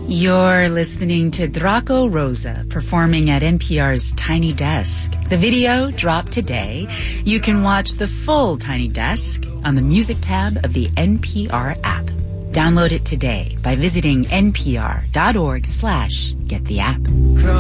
You're listening to Draco Rosa performing at NPR's Tiny Desk. The video dropped today. You can watch the full Tiny Desk on the music tab of the NPR app. Download it today by visiting npr.org/gettheapp.